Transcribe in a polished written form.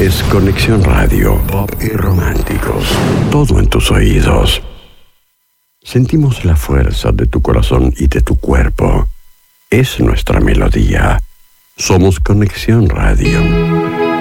es Conexión Radio, pop y románticos. Todo en tus oídos. Sentimos la fuerza de tu corazón y de tu cuerpo. Es nuestra melodía. Somos Conexión Radio.